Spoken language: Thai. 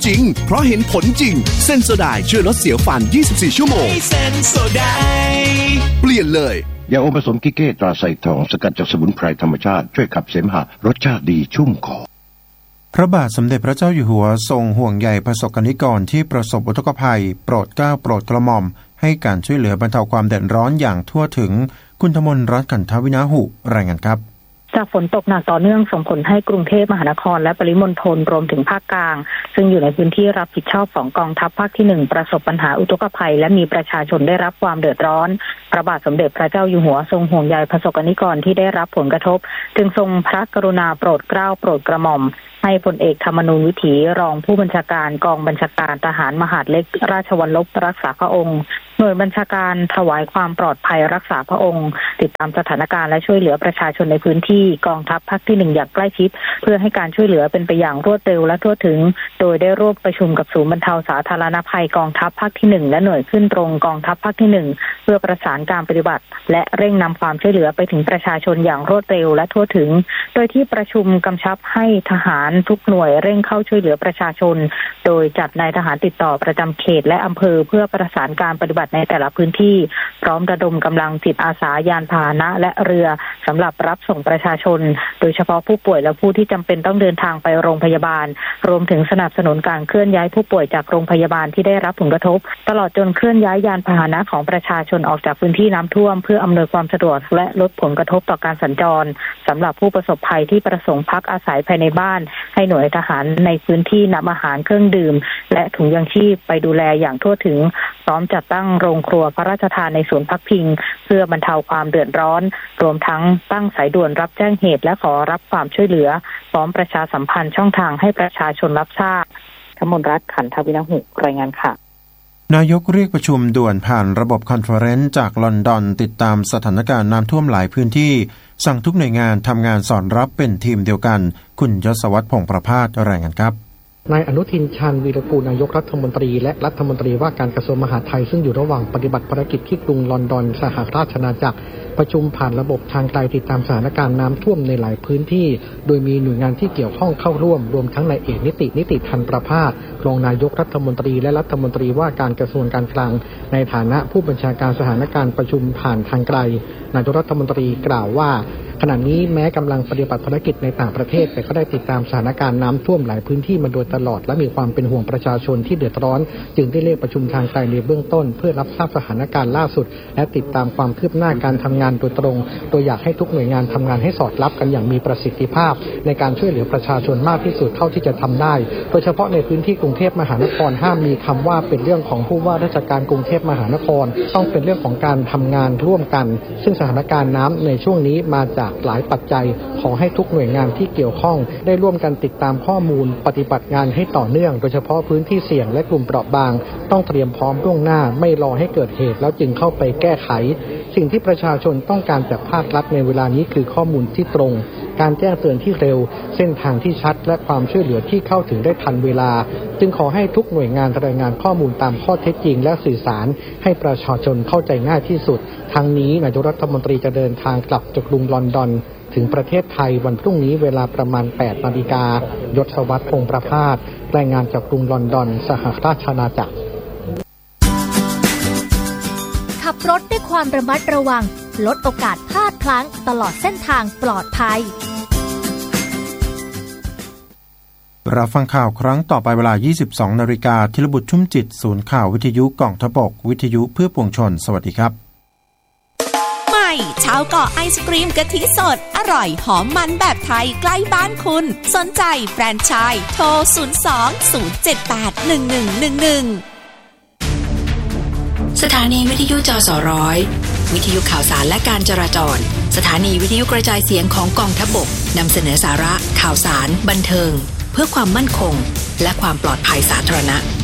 จริงเพราะเห็นผลจริงเซนโซไดช่วยลดเสียวฟัน24ชั่วโมงเซนโซไดเปลี่ยนเลยยาอมผสมกิเก้ตราไซทองสกัดจากสมุนไพรธรรมชาติช่วยขับเสมหะรสชาติดีชุ่มคอพระบาทสมเด็จพระเจ้าอยู่หัวทรงห่วงใยประสบกนิกรที่ประสบอุทกภัยโปรดเกล้าโปรดกระหม่อมให้การช่วยเหลือบรรเทาความเดือดร้อนอย่างทั่วถึงคุณธมนต์รัตน์ขันธวินาหุรายงานครับจากฝนตกหนักต่อเนื่องส่งผลให้กรุงเทพมหานครและปริมณฑลรวมถึงภาคกลางซึ่งอยู่ในพื้นที่รับผิดชอบของกองทัพภาคที่1ประสบปัญหาอุทกภัยและมีประชาชนได้รับความเดือดร้อนพระบาทสมเด็จพระเจ้าอยู่หัวทรงห่วงใยประสบกนิกรที่ได้รับผลกระทบจึงทรงพระกรุณาโปรดเกล้าโปรดกระหม่อมให้พลเอกธรรมนูญวิถีรองผู้บัญชาการกองบัญชาการทหารมหาดเล็กราชวัลลบรักษาพระองค์หน่วยบัญชาการถวายความปลอดภัยรักษาพระองค์ติดตามสถานการณ์และช่วยเหลือประชาชนในพื้นที่กองทัพภาคที่1อย่างใกล้ชิดเพื่อให้การช่วยเหลือเป็นไปอย่างรวดเร็วและทั่วถึงโดยได้ร่วมประชุมกับศูนย์บรรเทาสาธารณภัยกองทัพภาคที่1และหน่วยขึ้นตรงกองทัพภาคที่1เพื่อประสานการปฏิบัติและเร่งนำความช่วยเหลือไปถึงประชาชนอย่างรวดเร็วและทั่วถึงโดยที่ประชุมกำชับให้ทหารทุกหน่วยเร่งเข้าช่วยเหลือประชาชนโดยจัดนายทหารติดต่อประจำเขตและอำเภอเพื่อประสานการปฏิบัติในแต่ละพื้นที่พร้อมระดมกำลังจิตอาสายานพาหนะและเรือสำหรับรับส่งประชาชนโดยเฉพาะผู้ป่วยและผู้ที่จำเป็นต้องเดินทางไปโรงพยาบาลรวมถึงสนับสนุนการเคลื่อนย้ายผู้ป่วยจากโรงพยาบาลที่ได้รับผลกระทบตลอดจนเคลื่อนย้ายยานพาหนะของประชาชนออกจากพื้นที่น้ำท่วมเพื่ออำนวยความสะดวกและลดผลกระทบต่อการสัญจรสำหรับผู้ประสบภัยที่ประสงค์พักอาศัยภายในบ้านให้หน่วยทหารในพื้นที่นำอาหารเครื่องดื่มและถุงยางชีพไปดูแลอย่างทั่วถึงพร้อมจัดตั้งโรงครัวพระราชทานในศูนย์พักพิงเพื่อบรรเทาความเดือดร้อนรวมทั้งตั้งสายด่วนรับแจ้งเหตุและขอรับความช่วยเหลือพร้อมประชาสัมพันธ์ช่องทางให้ประชาชนรับทราบธมนต์รัตน์ขันธวินาหุรายงานค่ะนายกเรียกประชุมด่วนผ่านระบบคอนเฟอเรนซ์จากลอนดอนติดตามสถานการณ์น้ำท่วมหลายพื้นที่สั่งทุกหน่วยงานทำงานสอดรับเป็นทีมเดียวกันคุณยศวัฒน์พงษ์ประภาสรายงานครับนายอนุทินชาญวีรกูลนายกรัฐมนตรีและรัฐมนตรีว่าการกระทรวงมหาดไทยซึ่งอยู่ระหว่างปฏิบัติภารกิจที่กรุงลอนดอนสหราชอาณาจักรประชุมผ่านระบบทางไกลติดตามสถานการณ์น้ำท่วมในหลายพื้นที่โดยมีหน่วยงานที่เกี่ยวข้องเข้าร่วมรวมทั้งนายเอกนิติทันประภาสรองนายกรัฐมนตรีและรัฐมนตรีว่าการกระทรวงการคลังในฐานะผู้บัญชาการสถานการณ์ประชุมผ่านทางไกลนายกรัฐมนตรีกล่าวว่าขณะนี้แม้กำลังปฏิบัติภารกิจในต่างประเทศแต่ก็ได้ติดตามสถานการณ์น้ำท่วมหลายพื้นที่มาโดยตลอดและมีความเป็นห่วงประชาชนที่เดือดร้อนจึงได้เรียกประชุมทางไกลในเบื้องต้นเพื่อรับทราบสถานการณ์ล่าสุดและติดตามความคืบหน้าการทำงานโดยตรงโดยอยากให้ทุกหน่วยงานทำงานให้สอดรับกันอย่างมีประสิทธิภาพในการช่วยเหลือประชาชนมากที่สุดเท่าที่จะทำได้โดยเฉพาะในพื้นที่กรุงเทพมหานครห้ามมีคำว่าเป็นเรื่องของผู้ว่าราชการกรุงเทพมหานครต้องเป็นเรื่องของการทำงานร่วมกันซึ่งสถานการณ์น้ำในช่วงนี้มาจากหลายปัจจัยขอให้ทุกหน่วยงานที่เกี่ยวข้องได้ร่วมกันติดตามข้อมูลปฏิบัติงานให้ต่อเนื่องโดยเฉพาะพื้นที่เสี่ยงและกลุ่มเปราะบางต้องเตรียมพร้อมล่วงหน้าไม่รอให้เกิดเหตุแล้วจึงเข้าไปแก้ไขสิ่งที่ประชาชนต้องการจากภาครัฐในเวลานี้คือข้อมูลที่ตรงการแจ้งเตือนที่เร็วเส้นทางที่ชัดและความช่วยเหลือที่เข้าถึงได้ทันเวลาจึงขอให้ทุกหน่วยงานรายงานข้อมูลตามข้อเท็จจริงและสื่อสารให้ประชาชนเข้าใจง่ายที่สุดทั้งนี้นายกรัฐมนตรีจะเดินทางกลับจากกรุงลอนดอนถึงประเทศไทยวันพรุ่งนี้เวลาประมาณ 8 นาฬิกายศวัฒน์พงษ์ประภาสรายงานจากกรุงลอนดอนสหราชอาณาจักรขับรถด้วยความระมัดระวังลดโอกาสพลาดพลั้งตลอดเส้นทางปลอดภัยรับฟังข่าวครั้งต่อไปเวลา 22:00 น.ธีรบุตรชุ่มจิตศูนย์ข่าววิทยุกองทพบกวิทยุเพื่อปวงชนสวัสดีครับใหม่ชาวเกาะไอศกรีมกะทิสดอร่อยหอมมันแบบไทยใกล้บ้านคุณสนใจแฟรนไชส์โทร02-078-1111 สถานีวิทยุจสร้อยวิทยุข่าวสารและการจราจรสถานีวิทยุกระจายเสียงของกองทัพบกนำเสนอสาระข่าวสารบันเทิงเพื่อความมั่นคงและความปลอดภัยสาธารณะ